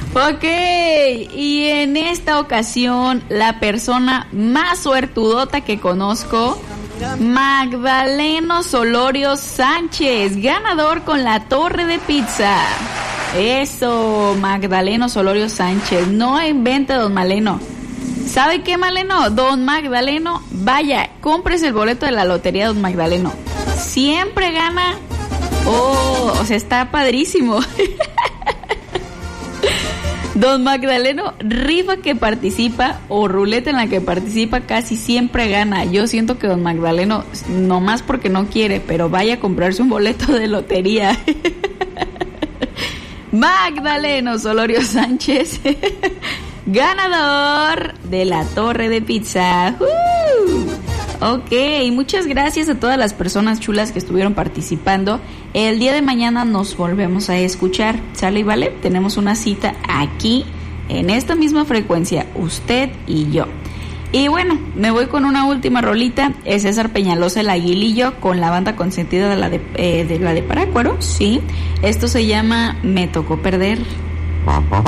Ok, y en esta ocasión la persona más suertudota que conozco, Magdaleno Solorio Sánchez, ganador con la torre de pizza. Eso, Magdaleno Solorio Sánchez, no invente, don Maleno. ¿Sabe qué, Maleno? Don Magdaleno, vaya, cómprese el boleto de la lotería, don Magdaleno. Siempre gana. Oh, o sea, está padrísimo. Don Magdaleno, rifa que participa o ruleta en la que participa casi siempre gana. Yo siento que don Magdaleno, nomás porque no quiere, pero vaya a comprarse un boleto de lotería. Magdaleno Solorio Sánchez, ganador de la torre de pizza. Ok, muchas gracias a todas las personas chulas que estuvieron participando. El día de mañana nos volvemos a escuchar, ¿sale y vale? Tenemos una cita aquí, en esta misma frecuencia, usted y yo. Y bueno, me voy con una última rolita. Es César Peñalosa, el Aguilillo, con la banda consentida de la de Parácuaro, sí. Esto se llama Me Tocó Perder.